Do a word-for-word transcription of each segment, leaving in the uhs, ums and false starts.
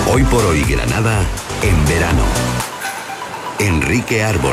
Hoy por hoy Granada en verano. Enrique Árbol.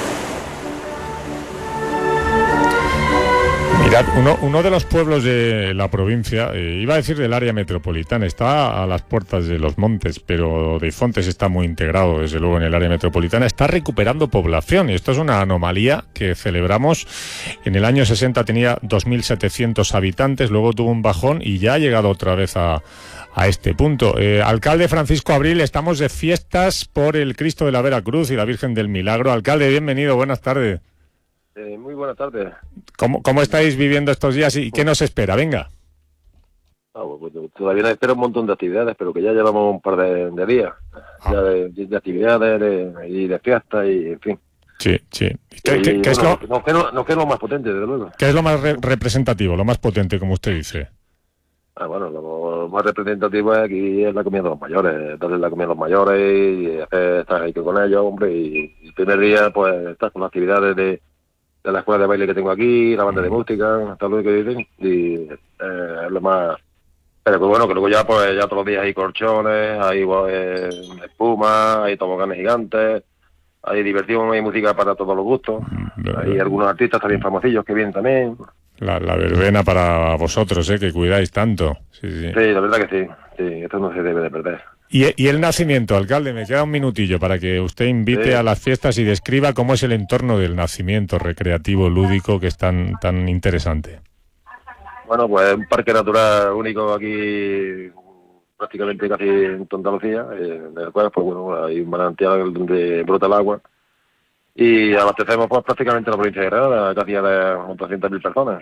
Mirad, uno, uno de los pueblos de la provincia, eh, iba a decir del área metropolitana, está a las puertas de Los Montes, pero Deifontes está muy integrado, desde luego, en el área metropolitana, está recuperando población, y esto es una anomalía que celebramos. En el año sesenta tenía dos mil setecientos habitantes, luego tuvo un bajón y ya ha llegado otra vez a, a este punto. Eh, alcalde Francisco Abril, estamos de fiestas por el Cristo de la Veracruz y la Virgen del Milagro. Alcalde, bienvenido, buenas tardes. Eh, muy buenas tardes. ¿Cómo, ¿Cómo estáis viviendo estos días y qué nos espera? Venga. Ah, pues, todavía nos espera un montón de actividades, pero que ya llevamos un par de, de días ah. ya de, de actividades de, y de fiestas y en fin. Sí, sí. ¿Qué, y, qué, ¿qué bueno, es lo... no, que no, no, que es lo más potente, desde luego. ¿Qué es lo más re representativo, lo más potente, como usted dice? Ah, bueno, lo más representativo aquí es la comida de los mayores, darle la comida a los mayores y hacer, estar ahí con ellos, hombre, y el primer día pues estar con las actividades de de la escuela de baile que tengo aquí, la banda de música, tal lo que dicen, y eh, lo más... Pero que bueno, que luego ya pues ya todos los días hay colchones, hay eh, espuma, hay toboganes gigantes, hay diversión, hay música para todos los gustos, hay algunos artistas también famosillos que vienen también. La, la verbena para vosotros, ¿eh? Que cuidáis tanto. Sí, sí. Sí, la verdad que sí, sí, esto no se debe de perder. Y, y el nacimiento, alcalde, me queda un minutillo para que usted invite sí. a las fiestas y describa cómo es el entorno del nacimiento recreativo, lúdico, que es tan, tan interesante. Bueno, pues un parque natural único aquí, prácticamente casi en Andalucía, eh, en el cual pues bueno, hay un manantial donde brota el agua y abastecemos pues prácticamente la provincia de Granada, casi a de doscientas mil personas.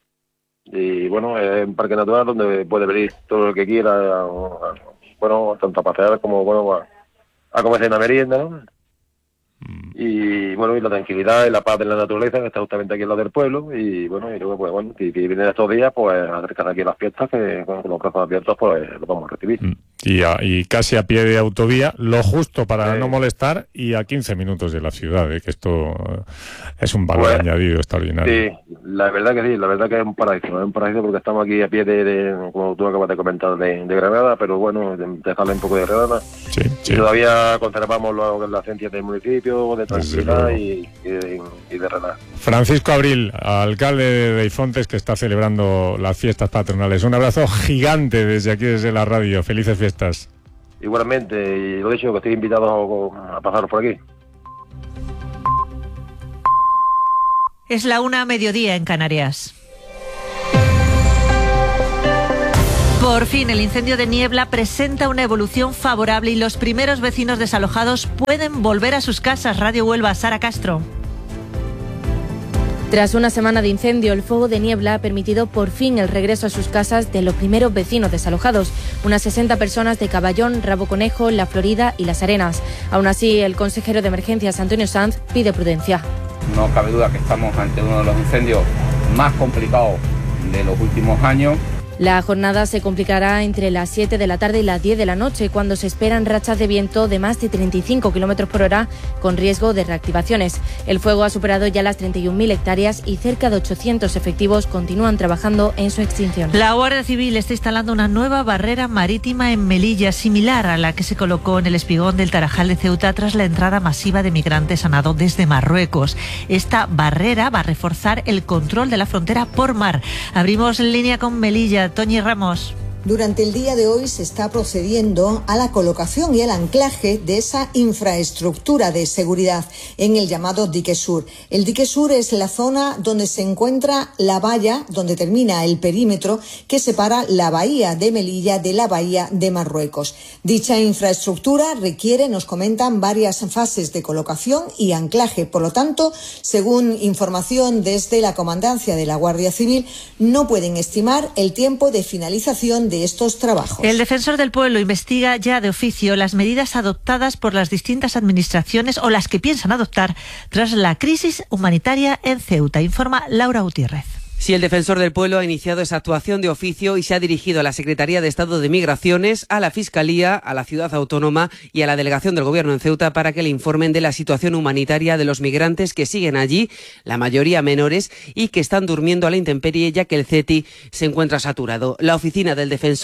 Y bueno, es un parque natural donde puede venir todo el que quiera, a, a, bueno, tanto a pasear como bueno a, a comerse una merienda, ¿no? Mm. Y bueno, y la tranquilidad y la paz de la naturaleza que está justamente aquí en lado del pueblo, y bueno, y luego pues bueno, si, si vienen estos días, pues acercar aquí a las fiestas, que con los brazos abiertos pues los vamos a recibir. Mm. Y, a, y casi a pie de autovía, lo justo para sí. no molestar, y a quince minutos de la ciudad, ¿eh? Que esto es un valor pues, añadido extraordinario. Sí, la verdad que sí, la verdad que es un paraíso, es un paraíso porque estamos aquí a pie de, de como tú acabas de comentar, de, de Granada, pero bueno, de, dejarle un poco de Granada. Sí, sí. Y todavía conservamos lo, la esencia del municipio, de tranquilidad y, y, de, y de Granada. Francisco Abril, alcalde de Deifontes, que está celebrando las fiestas patronales. Un abrazo gigante desde aquí, desde la radio. Felices fiestas. Igualmente, y lo dicho, que estoy invitado a pasaros por aquí. Es la una a mediodía en Canarias. Por fin, el incendio de Niebla presenta una evolución favorable y los primeros vecinos desalojados pueden volver a sus casas. Radio Huelva, Sara Castro. Tras una semana de incendio, el fuego de Niebla ha permitido por fin el regreso a sus casas de los primeros vecinos desalojados, unas sesenta personas de Caballón, Rabo Conejo, La Florida y Las Arenas. Aún así, el consejero de Emergencias, Antonio Sanz, pide prudencia. No cabe duda que estamos ante uno de los incendios más complicados de los últimos años. La jornada se complicará entre las siete de la tarde y las diez de la noche, cuando se esperan rachas de viento de más de treinta y cinco kilómetros por hora, con riesgo de reactivaciones. El fuego ha superado ya las treinta y un mil hectáreas y cerca de ochocientos efectivos continúan trabajando en su extinción. La Guardia Civil está instalando una nueva barrera marítima en Melilla, similar a la que se colocó en el espigón del Tarajal de Ceuta tras la entrada masiva de migrantes a nado desde Marruecos. Esta barrera va a reforzar el control de la frontera por mar. Abrimos en línea con Melilla. Toñi Ramos. Durante el día de hoy se está procediendo a la colocación y el anclaje de esa infraestructura de seguridad en el llamado dique sur. El dique sur es la zona donde se encuentra la valla, donde termina el perímetro que separa la bahía de Melilla de la bahía de Marruecos. Dicha infraestructura requiere, nos comentan, varias fases de colocación y anclaje. Por lo tanto, según información desde la Comandancia de la Guardia Civil, no pueden estimar el tiempo de finalización de de estos trabajos. El defensor del pueblo investiga ya de oficio las medidas adoptadas por las distintas administraciones o las que piensan adoptar tras la crisis humanitaria en Ceuta, informa Laura Gutiérrez. Sí, el defensor del pueblo ha iniciado esa actuación de oficio y se ha dirigido a la Secretaría de Estado de Migraciones, a la Fiscalía, a la Ciudad Autónoma y a la Delegación del Gobierno en Ceuta para que le informen de la situación humanitaria de los migrantes que siguen allí, la mayoría menores, y que están durmiendo a la intemperie ya que el C E T I se encuentra saturado. La oficina del defensor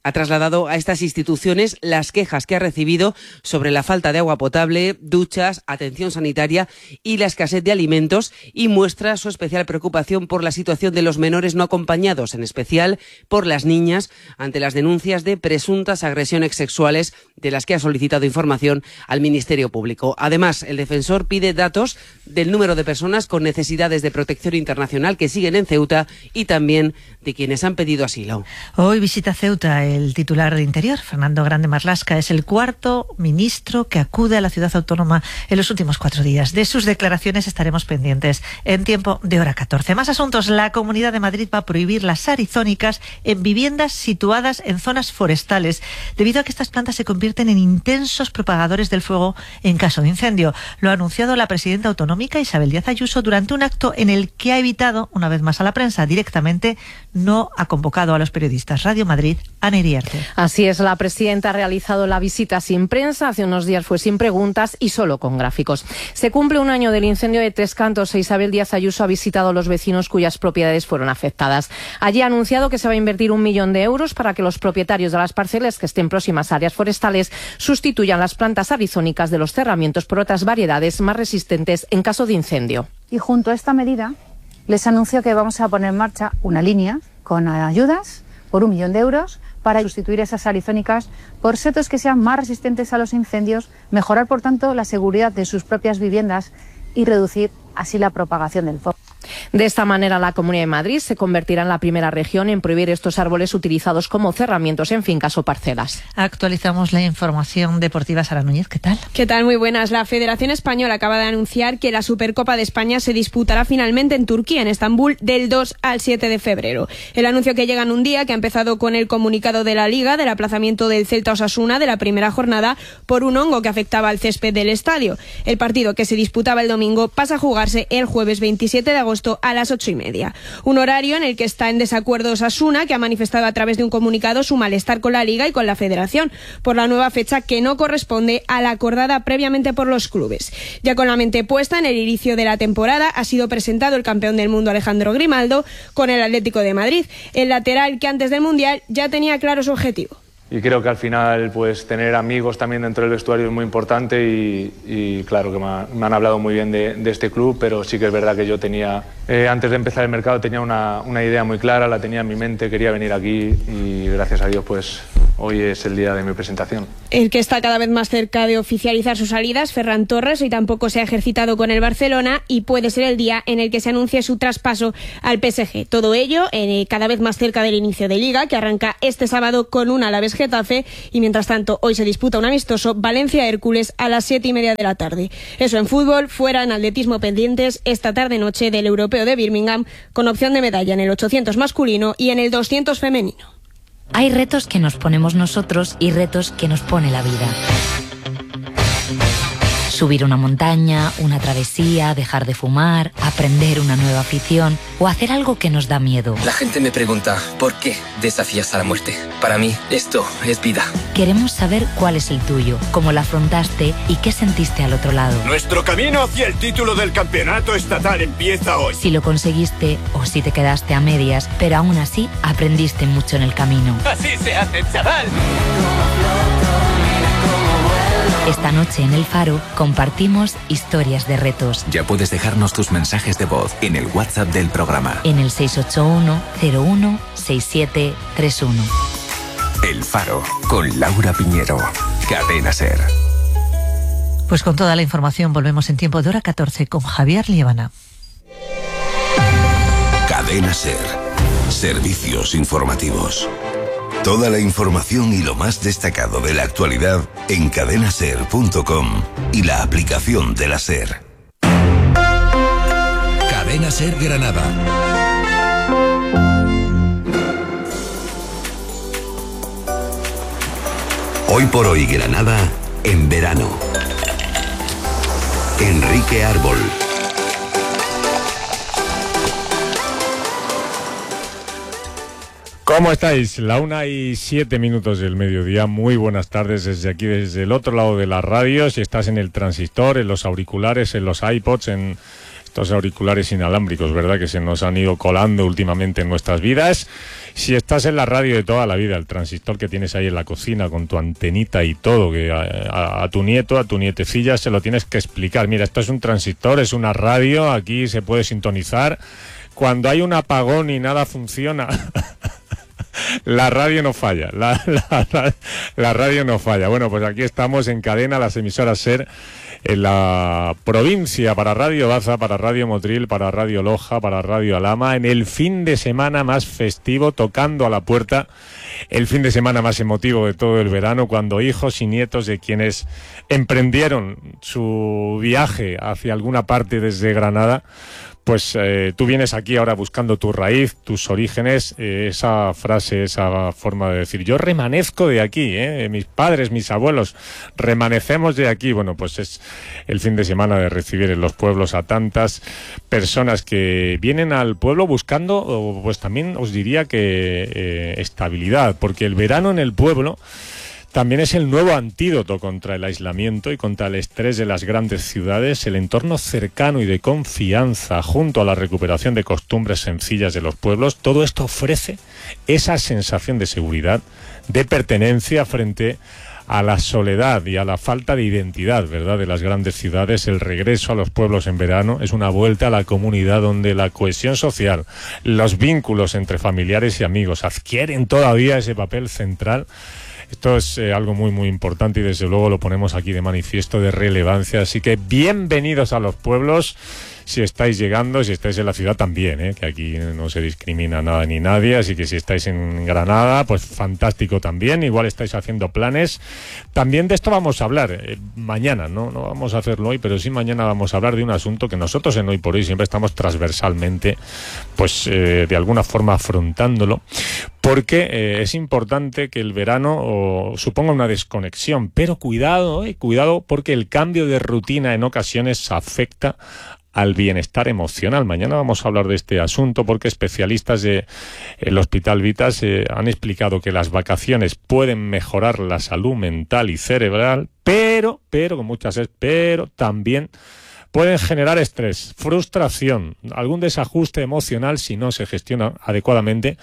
ha trasladado a estas instituciones las quejas que ha recibido sobre la falta de agua potable, duchas, atención sanitaria y la escasez de alimentos, y muestra su especial preocupación por la situación de los menores no acompañados, en especial por las niñas, ante las denuncias de presuntas agresiones sexuales de las que ha solicitado información al Ministerio Público. Además, el defensor pide datos del número de personas con necesidades de protección internacional que siguen en Ceuta y también de quienes han pedido asilo. Hoy visita Ceuta el titular de Interior, Fernando Grande Marlaska. Es el cuarto ministro que acude a la ciudad autónoma en los últimos cuatro días. De sus declaraciones estaremos pendientes en tiempo de hora catorce. Más asuntos. La Comunidad de Madrid va a prohibir las arizónicas en viviendas situadas en zonas forestales, debido a que estas plantas se convierten en intensos propagadores del fuego en caso de incendio. Lo ha anunciado la presidenta autonómica Isabel Díaz Ayuso durante un acto en el que ha evitado, una vez más a la prensa, directamente no ha convocado a los periodistas. Radio Madrid, Ana Iriarte. Así es, la presidenta ha realizado la visita sin prensa, hace unos días fue sin preguntas y solo con gráficos. Se cumple un año del incendio de Tres Cantos e Isabel Díaz Ayuso ha visitado a los vecinos cuyas propiedades fueron afectadas. Allí ha anunciado que se va a invertir un millón de euros para que los propietarios de las parcelas que estén próximas a áreas forestales sustituyan las plantas arizónicas de los cerramientos por otras variedades más resistentes en caso de incendio. Y junto a esta medida les anuncio que vamos a poner en marcha una línea con ayudas por un millón de euros para sustituir esas arizónicas por setos que sean más resistentes a los incendios, mejorar por tanto la seguridad de sus propias viviendas y reducir así la propagación del fuego. De esta manera, la Comunidad de Madrid se convertirá en la primera región en prohibir estos árboles utilizados como cerramientos en fincas o parcelas. Actualizamos la información deportiva. Sara Núñez, ¿qué tal? ¿Qué tal? Muy buenas. La Federación Española acaba de anunciar que la Supercopa de España se disputará finalmente en Turquía, en Estambul, del dos al siete de febrero. El anuncio que llega en un día que ha empezado con el comunicado de la Liga del aplazamiento del Celta Osasuna de la primera jornada por un hongo que afectaba al césped del estadio. El partido, que se disputaba el domingo, pasa a jugarse el jueves veintisiete de agosto a las ocho y media. Un horario en el que está en desacuerdo Osasuna, que ha manifestado a través de un comunicado su malestar con la Liga y con la Federación por la nueva fecha que no corresponde a la acordada previamente por los clubes. Ya con la mente puesta en el inicio de la temporada, ha sido presentado el campeón del mundo Alejandro Grimaldo con el Atlético de Madrid, el lateral que antes del Mundial ya tenía claro su objetivo. Y creo que al final pues tener amigos también dentro del vestuario es muy importante y, y claro que me, ha, me han hablado muy bien de, de este club, pero sí que es verdad que yo tenía, eh, antes de empezar el mercado tenía una, una idea muy clara, la tenía en mi mente, quería venir aquí y gracias a Dios pues hoy es el día de mi presentación. El que está cada vez más cerca de oficializar sus salidas, Ferran Torres, hoy tampoco se ha ejercitado con el Barcelona y puede ser el día en el que se anuncie su traspaso al P S G. Todo ello eh, cada vez más cerca del inicio de Liga, que arranca este sábado con un Alavés Getafe, y mientras tanto hoy se disputa un amistoso Valencia-Hércules a las siete y media de la tarde. Eso en fútbol. Fuera, en atletismo, pendientes esta tarde-noche del Europeo de Birmingham, con opción de medalla en el ochocientos masculino y en el doscientos femenino. Hay retos que nos ponemos nosotros y retos que nos pone la vida. Subir una montaña, una travesía, dejar de fumar, aprender una nueva afición o hacer algo que nos da miedo. La gente me pregunta, ¿por qué desafías a la muerte? Para mí, esto es vida. Queremos saber cuál es el tuyo, cómo lo afrontaste y qué sentiste al otro lado. Nuestro camino hacia el título del campeonato estatal empieza hoy. Si lo conseguiste o si te quedaste a medias, pero aún así aprendiste mucho en el camino. Así se hace, chaval. Esta noche en El Faro compartimos historias de retos. Ya puedes dejarnos tus mensajes de voz en el WhatsApp del programa. En el seis ocho uno, cero uno, seis siete tres uno. El Faro, con Laura Piñero. Cadena SER. Pues con toda la información volvemos en tiempo de hora catorce con Javier Liébana. Cadena SER. Servicios informativos. Toda la información y lo más destacado de la actualidad en cadena ser punto com y la aplicación de la SER. Cadena SER Granada. Hoy por hoy Granada en verano. Enrique Árbol. ¿Cómo estáis? La una y siete minutos del mediodía. Muy buenas tardes desde aquí, desde el otro lado de la radio. Si estás en el transistor, en los auriculares, en los iPods, en estos auriculares inalámbricos, ¿verdad?, que se nos han ido colando últimamente en nuestras vidas. Si estás en la radio de toda la vida, el transistor que tienes ahí en la cocina con tu antenita y todo, que a, a, a tu nieto, a tu nietecilla se lo tienes que explicar. Mira, esto es un transistor, es una radio, aquí se puede sintonizar. Cuando hay un apagón y nada funciona, la radio no falla, la, la, la radio no falla. Bueno, pues aquí estamos en cadena, las emisoras SER, en la provincia, para Radio Baza, para Radio Motril, para Radio Loja, para Radio Alhama, en el fin de semana más festivo, tocando a la puerta, el fin de semana más emotivo de todo el verano, cuando hijos y nietos de quienes emprendieron su viaje hacia alguna parte desde Granada, pues eh, tú vienes aquí ahora buscando tu raíz, tus orígenes, eh, esa frase, esa forma de decir, yo remanezco de aquí, eh, mis padres, mis abuelos, remanecemos de aquí. Bueno, pues es el fin de semana de recibir en los pueblos a tantas personas que vienen al pueblo buscando, pues también os diría que eh, estabilidad, porque el verano en el pueblo también es el nuevo antídoto contra el aislamiento y contra el estrés de las grandes ciudades. El entorno cercano y de confianza, junto a la recuperación de costumbres sencillas de los pueblos, todo esto ofrece esa sensación de seguridad, de pertenencia frente a la soledad y a la falta de identidad, ¿verdad?, de las grandes ciudades. El regreso a los pueblos en verano es una vuelta a la comunidad donde la cohesión social, los vínculos entre familiares y amigos adquieren todavía ese papel central. Esto es eh, algo muy muy importante y desde luego lo ponemos aquí de manifiesto, de relevancia. Así que bienvenidos a los pueblos, si estáis llegando, si estáis en la ciudad también, ¿eh? Que aquí no se discrimina nada ni nadie, así que si estáis en Granada, pues fantástico también, igual estáis haciendo planes. También de esto vamos a hablar eh, mañana, ¿no? No vamos a hacerlo hoy, pero sí mañana vamos a hablar de un asunto que nosotros en Hoy por Hoy siempre estamos transversalmente, pues eh, de alguna forma afrontándolo, porque eh, es importante que el verano o, suponga una desconexión, pero cuidado, eh, cuidado, porque el cambio de rutina en ocasiones afecta al bienestar emocional. Mañana vamos a hablar de este asunto porque especialistas del Hospital Vitas eh, han explicado que las vacaciones pueden mejorar la salud mental y cerebral, pero, pero, con muchas es, pero también pueden generar estrés, frustración, algún desajuste emocional si no se gestiona adecuadamente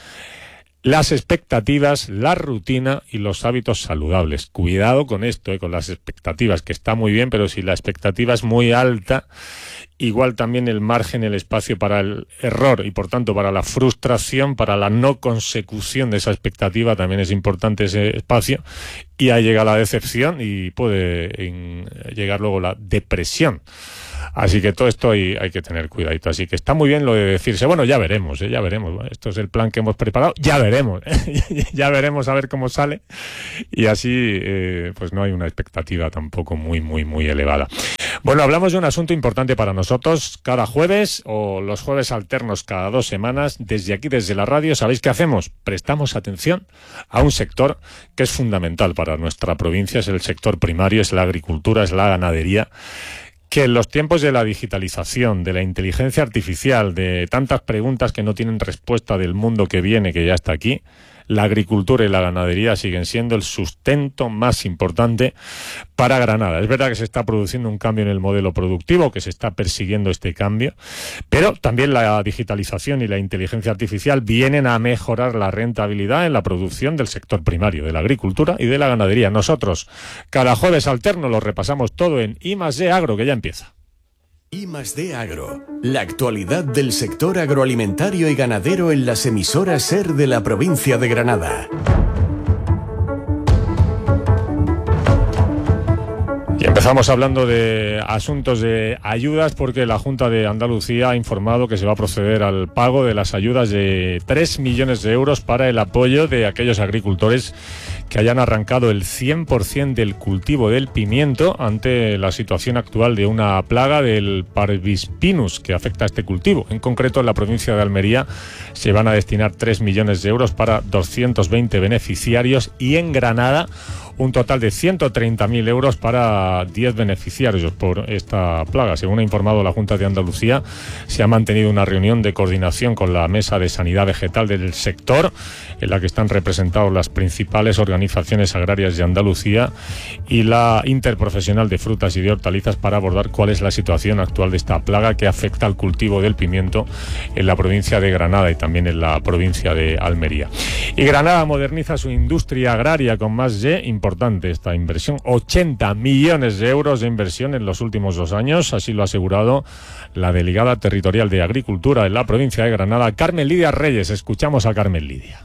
las expectativas, la rutina y los hábitos saludables. Cuidado con esto, eh, con las expectativas, que está muy bien, pero si la expectativa es muy alta, igual también el margen, el espacio para el error y por tanto para la frustración, para la no consecución de esa expectativa, también es importante ese espacio, y ahí llega la decepción y puede en, llegar luego la depresión. Así que todo esto hay, hay que tener cuidadito. Así que está muy bien lo de decirse, bueno, ya veremos, ¿eh? ya veremos. Esto es el plan que hemos preparado, ya veremos. ¿eh? ya veremos a ver cómo sale. Y así, eh, pues no hay una expectativa tampoco muy, muy, muy elevada. Bueno, hablamos de un asunto importante para nosotros. Cada jueves o los jueves alternos cada dos semanas, desde aquí, desde la radio, ¿sabéis qué hacemos? Prestamos atención a un sector que es fundamental para nuestra provincia. Es el sector primario, es la agricultura, es la ganadería, que en los tiempos de la digitalización, de la inteligencia artificial, de tantas preguntas que no tienen respuesta del mundo que viene, que ya está aquí, la agricultura y la ganadería siguen siendo el sustento más importante para Granada. Es verdad que se está produciendo un cambio en el modelo productivo, que se está persiguiendo este cambio, pero también la digitalización y la inteligencia artificial vienen a mejorar la rentabilidad en la producción del sector primario, de la agricultura y de la ganadería. Nosotros, cada jueves alterno, lo repasamos todo en I más D Agro, que ya empieza. I más D Agro, la actualidad del sector agroalimentario y ganadero en las emisoras SER de la provincia de Granada. Y empezamos hablando de asuntos de ayudas porque la Junta de Andalucía ha informado que se va a proceder al pago de las ayudas de tres millones de euros para el apoyo de aquellos agricultores que hayan arrancado el cien por ciento del cultivo del pimiento ante la situación actual de una plaga del Parvispinus que afecta a este cultivo. En concreto, en la provincia de Almería se van a destinar tres millones de euros para doscientos veinte beneficiarios y en Granada un total de ciento treinta mil euros para diez beneficiarios por esta plaga. Según ha informado la Junta de Andalucía, se ha mantenido una reunión de coordinación con la Mesa de Sanidad Vegetal del sector, en la que están representados las principales organizaciones agrarias de Andalucía y la Interprofesional de Frutas y de Hortalizas, para abordar cuál es la situación actual de esta plaga que afecta al cultivo del pimiento en la provincia de Granada y también en la provincia de Almería. Y Granada moderniza su industria agraria con más de, importante esta inversión, ochenta millones de euros de inversión en los últimos dos años, así lo ha asegurado la delegada territorial de Agricultura en la provincia de Granada, Carmen Lidia Reyes. Escuchamos a Carmen Lidia.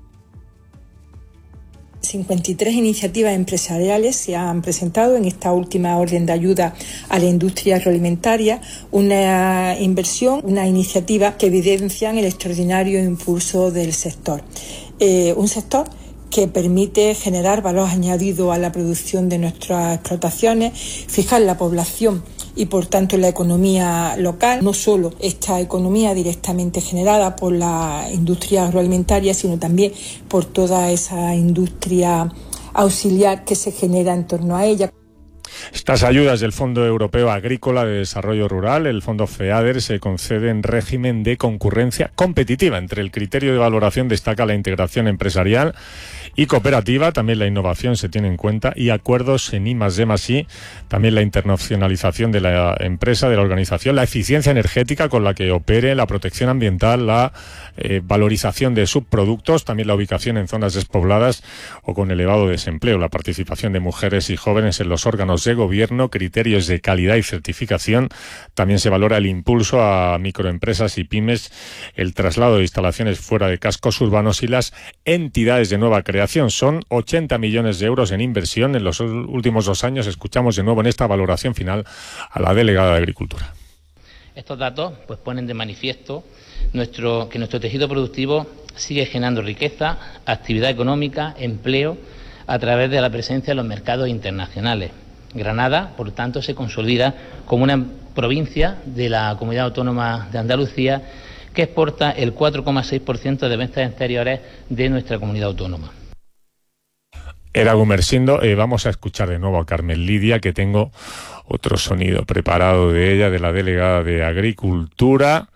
cincuenta y tres iniciativas empresariales se han presentado en esta última orden de ayuda a la industria agroalimentaria, una inversión, una iniciativa que evidencian el extraordinario impulso del sector. Eh, un sector que permite generar valor añadido a la producción de nuestras explotaciones, fijar la población y por tanto la economía local, no solo esta economía directamente generada por la industria agroalimentaria, sino también por toda esa industria auxiliar que se genera en torno a ella. Estas ayudas del Fondo Europeo Agrícola de Desarrollo Rural, el Fondo FEADER, se conceden en régimen de concurrencia competitiva. Entre el criterio de valoración destaca la integración empresarial y cooperativa, también la innovación se tiene en cuenta, y acuerdos en I más D más I, también la internacionalización de la empresa, de la organización, la eficiencia energética con la que opere, la protección ambiental, la eh, valorización de subproductos, también la ubicación en zonas despobladas o con elevado desempleo, la participación de mujeres y jóvenes en los órganos de gobierno, criterios de calidad y certificación. También se valora el impulso a microempresas y pymes, el traslado de instalaciones fuera de cascos urbanos y las entidades de nueva creación. Son ochenta millones de euros en inversión en los últimos dos años. Escuchamos de nuevo en esta valoración final a la delegada de Agricultura. Estos datos pues ponen de manifiesto nuestro, que nuestro tejido productivo sigue generando riqueza, actividad económica, empleo, a través de la presencia en los mercados internacionales. Granada, por tanto, se consolida como una provincia de la Comunidad Autónoma de Andalucía que exporta el cuatro coma seis por ciento de ventas exteriores de nuestra comunidad autónoma. Era Gumersindo. Eh, vamos a escuchar de nuevo a Carmen Lidia, que tengo otro sonido preparado de ella, de la delegada de Agricultura.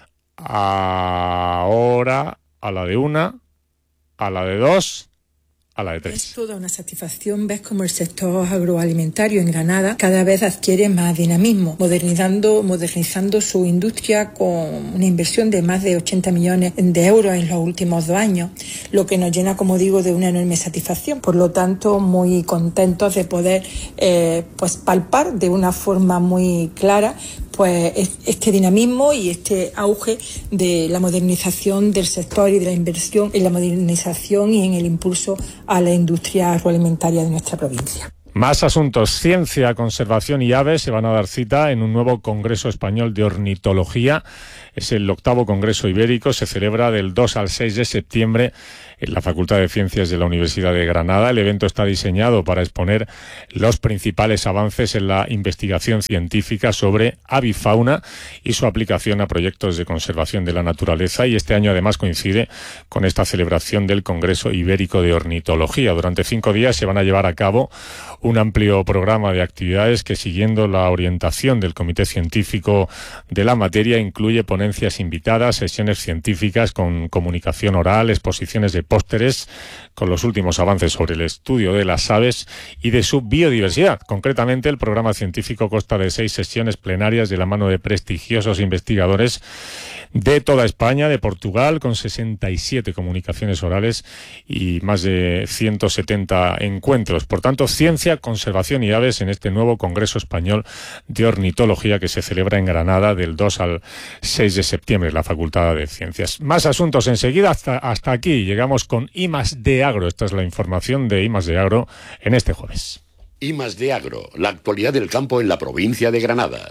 Ahora a la de una, a la de dos, a la de tres. Es toda una satisfacción ver cómo el sector agroalimentario en Granada cada vez adquiere más dinamismo, modernizando, modernizando su industria con una inversión de más de ochenta millones de euros en los últimos dos años, lo que nos llena, como digo, de una enorme satisfacción. Por lo tanto, muy contentos de poder eh, pues palpar de una forma muy clara pues este dinamismo y este auge de la modernización del sector y de la inversión en la modernización y en el impulso a la industria agroalimentaria de nuestra provincia. Más asuntos. Ciencia, conservación y aves se van a dar cita en un nuevo Congreso Español de Ornitología. Es el octavo Congreso Ibérico. Se celebra del dos al seis de septiembre en la Facultad de Ciencias de la Universidad de Granada. El evento está diseñado para exponer los principales avances en la investigación científica sobre avifauna y su aplicación a proyectos de conservación de la naturaleza. Y este año además coincide con esta celebración del Congreso Ibérico de Ornitología. Durante cinco días se van a llevar a cabo un amplio programa de actividades que, siguiendo la orientación del Comité Científico de la materia, incluye ponencias invitadas, sesiones científicas con comunicación oral, exposiciones de pósteres con los últimos avances sobre el estudio de las aves y de su biodiversidad. Concretamente, el programa científico consta de seis sesiones plenarias de la mano de prestigiosos investigadores de toda España, de Portugal, con sesenta y siete comunicaciones orales y más de ciento setenta encuentros. Por tanto, ciencia, conservación y aves en este nuevo Congreso Español de Ornitología que se celebra en Granada del dos al seis de septiembre en la Facultad de Ciencias. Más asuntos enseguida. Hasta, hasta aquí llegamos con I más D Agro. Esta es la información de I más D Agro en este jueves. I más D Agro, la actualidad del campo en la provincia de Granada.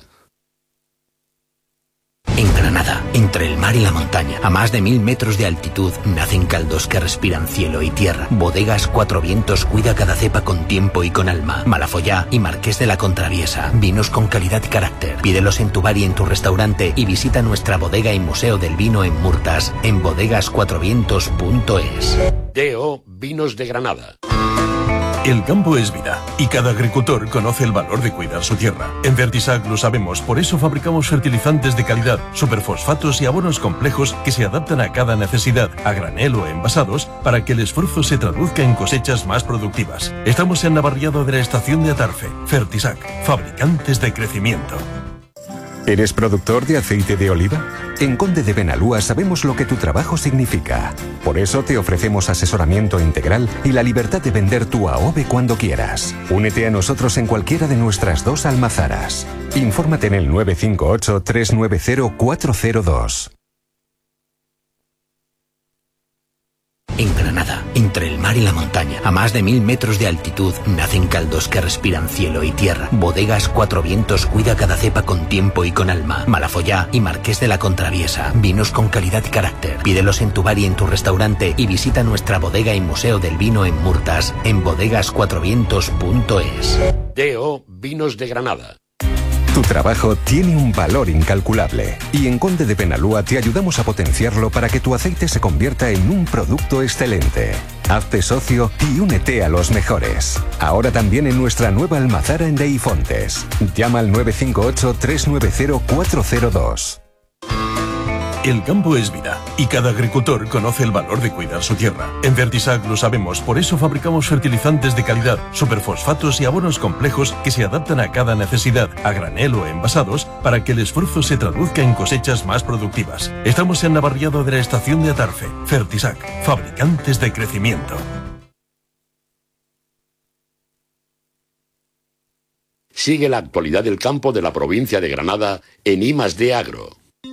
En Granada, entre el mar y la montaña, a más de mil metros de altitud, nacen caldos que respiran cielo y tierra. Bodegas Cuatro Vientos cuida cada cepa con tiempo y con alma. Malafollá y Marqués de la Contraviesa, vinos con calidad y carácter. Pídelos en tu bar y en tu restaurante y visita nuestra bodega y museo del vino en Murtas, en bodegas cuatro vientos punto es. D O Vinos de Granada. El campo es vida y cada agricultor conoce el valor de cuidar su tierra. En Fertisac lo sabemos, por eso fabricamos fertilizantes de calidad, superfosfatos y abonos complejos que se adaptan a cada necesidad, a granel o envasados, para que el esfuerzo se traduzca en cosechas más productivas. Estamos en Navarriado de la estación de Atarfe. Fertisac, fabricantes de crecimiento. ¿Eres productor de aceite de oliva? En Conde de Benalúa sabemos lo que tu trabajo significa. Por eso te ofrecemos asesoramiento integral y la libertad de vender tu A O V E cuando quieras. Únete a nosotros en cualquiera de nuestras dos almazaras. Infórmate en el nueve cinco ocho, tres nueve cero, cuatro cero dos. En Granada, entre el mar y la montaña, a más de mil metros de altitud, nacen caldos que respiran cielo y tierra. Bodegas Cuatro Vientos cuida cada cepa con tiempo y con alma. Malafollá y Marqués de la Contraviesa, vinos con calidad y carácter. Pídelos en tu bar y en tu restaurante y visita nuestra bodega y museo del vino en Murtas, en bodegas cuatro vientos punto es. D O Vinos de Granada. Tu trabajo tiene un valor incalculable y en Conde de Benalúa te ayudamos a potenciarlo para que tu aceite se convierta en un producto excelente. Hazte socio y únete a los mejores. Ahora también en nuestra nueva almazara en Deifontes. Llama al nueve cinco ocho, tres nueve cero, cuatro cero dos. El campo es vida y cada agricultor conoce el valor de cuidar su tierra. En Fertisac lo sabemos, por eso fabricamos fertilizantes de calidad, superfosfatos y abonos complejos que se adaptan a cada necesidad, a granel o envasados, para que el esfuerzo se traduzca en cosechas más productivas. Estamos en Navarriado de la estación de Atarfe. Fertisac, fabricantes de crecimiento. Sigue la actualidad del campo de la provincia de Granada en I más D Agro.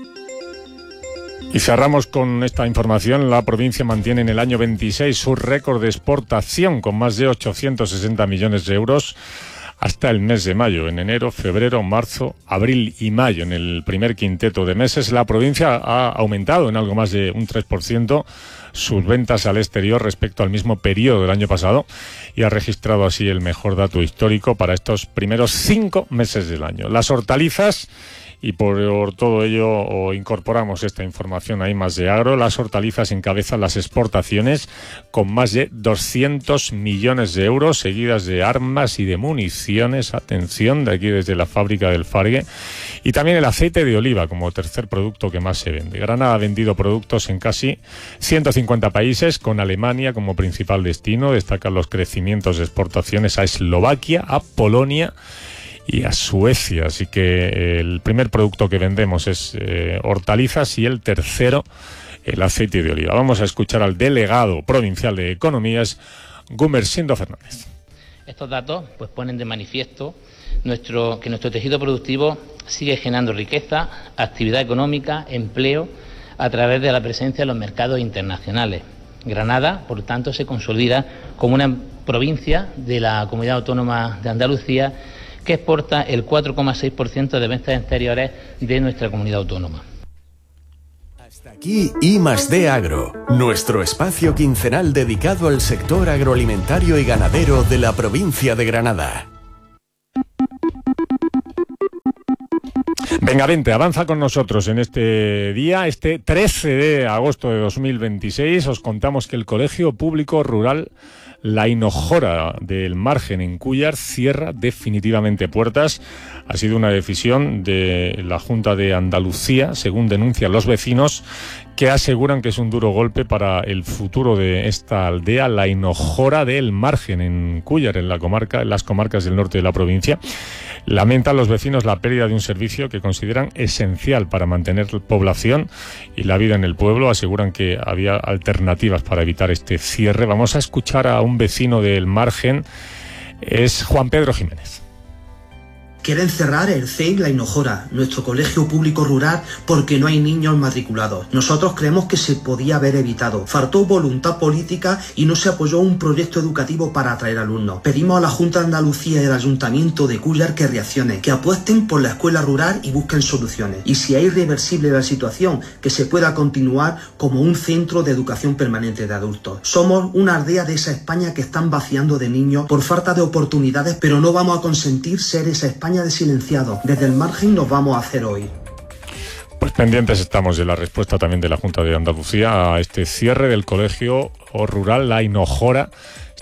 Y cerramos con esta información. La provincia mantiene en el año veintiséis su récord de exportación con más de ochocientos sesenta millones de euros hasta el mes de mayo. En enero, febrero, marzo, abril y mayo, en el primer quinteto de meses, la provincia ha aumentado en algo más de un tres por ciento sus ventas al exterior respecto al mismo periodo del año pasado y ha registrado así el mejor dato histórico para estos primeros cinco meses del año. Las hortalizas, y por todo ello incorporamos esta información ahí más de Agro, las hortalizas encabezan las exportaciones con más de doscientos millones de euros, seguidas de armas y de municiones, atención, de aquí desde la fábrica del Fargue, y también el aceite de oliva como tercer producto que más se vende. Granada ha vendido productos en casi ciento cincuenta países, con Alemania como principal destino. Destacan los crecimientos de exportaciones a Eslovaquia, a Polonia y a Suecia. Así que el primer producto que vendemos es eh, hortalizas y el tercero el aceite de oliva. Vamos a escuchar al delegado provincial de Economías, Gumersindo Fernández. Estos datos pues ponen de manifiesto nuestro, que nuestro tejido productivo sigue generando riqueza, actividad económica, empleo a través de la presencia en los mercados internacionales. Granada, por tanto, se consolida como una provincia de la Comunidad Autónoma de Andalucía que exporta el cuatro coma seis por ciento de ventas exteriores de nuestra comunidad autónoma. Hasta aquí I más D Agro, nuestro espacio quincenal dedicado al sector agroalimentario y ganadero de la provincia de Granada. Venga, vente, avanza con nosotros en este día, este trece de agosto de dos mil veintiséis. Os contamos que el Colegio Público Rural La Hinojora del Margen en Cúllar cierra definitivamente puertas. Ha sido una decisión de la Junta de Andalucía, según denuncian los vecinos, que aseguran que es un duro golpe para el futuro de esta aldea, La Hinojora del Margen en Cúllar, en la comarca, en las comarcas del norte de la provincia. Lamentan los vecinos la pérdida de un servicio que consideran esencial para mantener la población y la vida en el pueblo. Aseguran que había alternativas para evitar este cierre. Vamos a escuchar a un vecino del Margen, es Juan Pedro Jiménez. Quieren cerrar el C E I La Hinojora, nuestro colegio público rural, porque no hay niños matriculados. Nosotros creemos que se podía haber evitado. Faltó voluntad política y no se apoyó un proyecto educativo para atraer alumnos. Pedimos a la Junta de Andalucía y al Ayuntamiento de Cúllar que reaccionen, que apuesten por la escuela rural y busquen soluciones. Y si es irreversible la situación, que se pueda continuar como un centro de educación permanente de adultos. Somos una aldea de esa España que están vaciando de niños por falta de oportunidades, pero no vamos a consentir ser esa España de silenciado. Desde el margen nos vamos a hacer oír. Pues pendientes estamos de la respuesta también de la Junta de Andalucía a este cierre del colegio rural La Hinojora,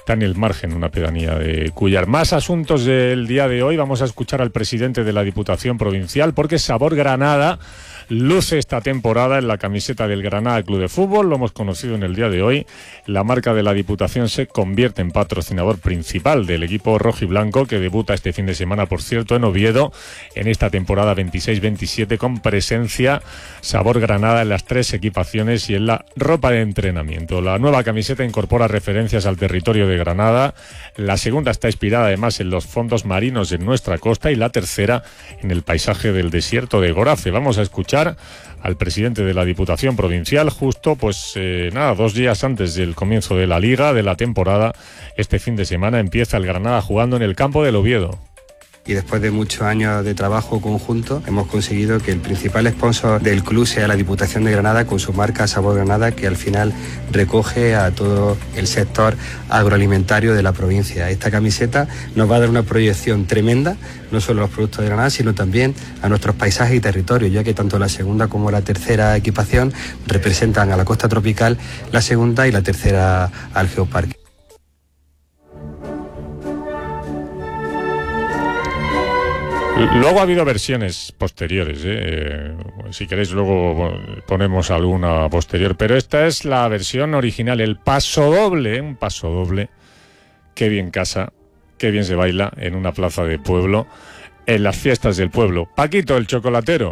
está en el margen, una pedanía de Cúllar. Más asuntos del día de hoy. Vamos a escuchar al presidente de la Diputación Provincial, porque Sabor Granada luce esta temporada en la camiseta del Granada Club de Fútbol. Lo hemos conocido en el día de hoy. La marca de la Diputación se convierte en patrocinador principal del equipo rojiblanco, que debuta este fin de semana, por cierto, en Oviedo, en esta temporada veintiséis veintisiete, con presencia Sabor Granada en las tres equipaciones y en la ropa de entrenamiento. La nueva camiseta incorpora referencias al territorio de Granada. La segunda está inspirada además en los fondos marinos de nuestra costa, y la tercera en el paisaje del desierto de Gorace. Vamos a escuchar al presidente de la Diputación Provincial, justo pues eh, nada, dos días antes del comienzo de la Liga, de la temporada. Este fin de semana empieza el Granada jugando en el campo del Oviedo. Y después de muchos años de trabajo conjunto, hemos conseguido que el principal sponsor del club sea la Diputación de Granada, con su marca Sabor Granada, que al final recoge a todo el sector agroalimentario de la provincia. Esta camiseta nos va a dar una proyección tremenda, no solo a los productos de Granada, sino también a nuestros paisajes y territorios, ya que tanto la segunda como la tercera equipación representan a la costa tropical, la segunda y la tercera al Geoparque. Luego ha habido versiones posteriores, ¿eh? Si queréis luego ponemos alguna posterior, pero esta es la versión original, el paso doble, un paso doble. Qué bien casa, qué bien se baila en una plaza de pueblo, en las fiestas del pueblo. Paquito, el chocolatero.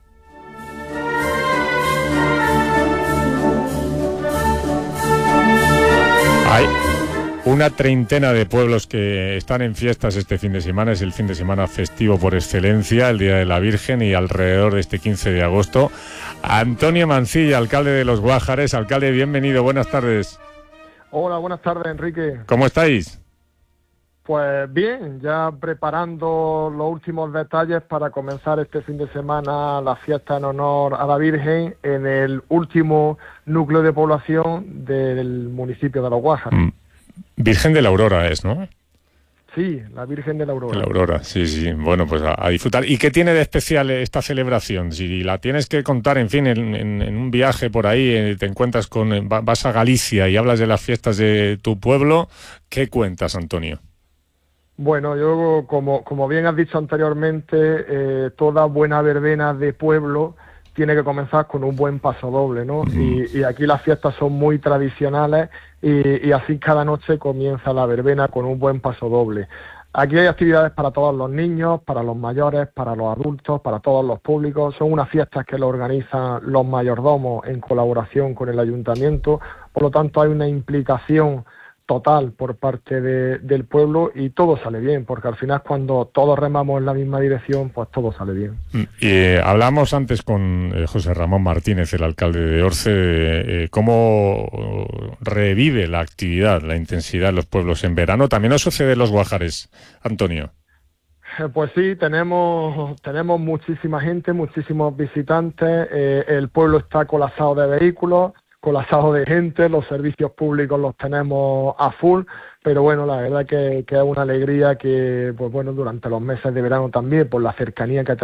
Hay una treintena de pueblos que están en fiestas este fin de semana. Es el fin de semana festivo por excelencia, el Día de la Virgen, y alrededor de este quince de agosto. Antonio Mancilla, alcalde de Los Guájares. Alcalde, bienvenido, buenas tardes. Hola, buenas tardes, Enrique. ¿Cómo estáis? Pues bien, ya preparando los últimos detalles para comenzar este fin de semana la fiesta en honor a la Virgen en el último núcleo de población del municipio de Los Guájares. Mm. Virgen de la Aurora es, ¿no? Sí, la Virgen de la Aurora. La Aurora, sí, sí. Bueno, pues a, a disfrutar. ¿Y qué tiene de especial esta celebración? Si la tienes que contar, en fin, en, en, en un viaje por ahí, te encuentras con, vas a Galicia y hablas de las fiestas de tu pueblo, ¿qué cuentas, Antonio? Bueno, yo, como, como bien has dicho anteriormente, eh, toda buena verbena de pueblo tiene que comenzar con un buen paso doble, ¿no? Mm. Y, y aquí las fiestas son muy tradicionales y, y así cada noche comienza la verbena con un buen paso doble. Aquí hay actividades para todos los niños, para los mayores, para los adultos, para todos los públicos. Son unas fiestas que lo organizan los mayordomos en colaboración con el ayuntamiento. Por lo tanto, hay una implicación total por parte de, del pueblo, y todo sale bien, porque al final cuando todos remamos en la misma dirección, pues todo sale bien. Y eh, hablamos antes con eh, José Ramón Martínez, el alcalde de Orce, de eh, cómo revive la actividad, la intensidad en los pueblos en verano. También nos sucede en Los Guájares, Antonio. Pues sí, tenemos tenemos muchísima gente, muchísimos visitantes, eh, el pueblo está colapsado de vehículos, colapsado de gente, los servicios públicos los tenemos a full, pero bueno, la verdad que, que es una alegría que, pues bueno, durante los meses de verano también, por la cercanía que tenemos